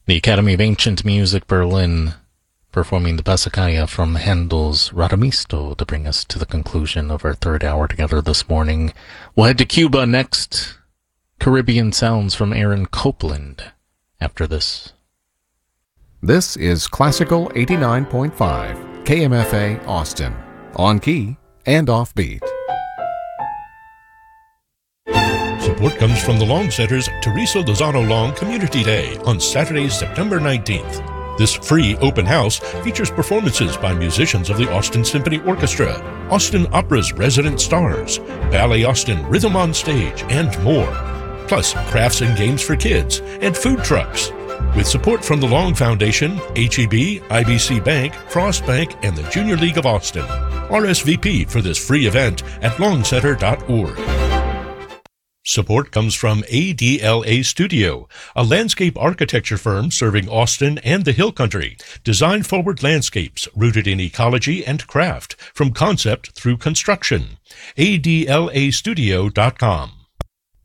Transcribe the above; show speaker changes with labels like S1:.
S1: The Academy of Ancient Music Berlin performing the Passacaglia from Handel's Radamisto to bring us to the conclusion of our third hour together this morning. We'll head to Cuba next. Caribbean sounds from Aaron Copland after this.
S2: This is Classical 89.5 KMFA Austin, on key and offbeat.
S3: Support comes from the Long Center's Teresa Lozano Long Community Day on Saturday, September 19th. This free open house features performances by musicians of the Austin Symphony Orchestra, Austin Opera's resident stars, Ballet Austin Rhythm on Stage, and more. Plus crafts and games for kids and food trucks. With support from the Long Foundation, HEB, IBC Bank, Frost Bank, and the Junior League of Austin. RSVP for this free event at longcenter.org. Support comes from ADLA Studio, a landscape architecture firm serving Austin and the Hill Country. Design-forward landscapes rooted in ecology and craft, from concept through construction. ADLAstudio.com.